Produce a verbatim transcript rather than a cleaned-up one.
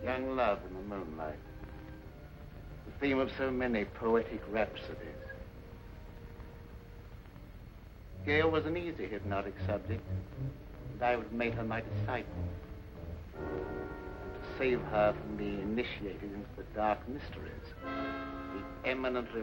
Young love in the moonlight. The theme of so many poetic rhapsodies. Gail was an easy hypnotic subject, and I would have made her my disciple. And to save her from being initiated into the dark mysteries, the eminently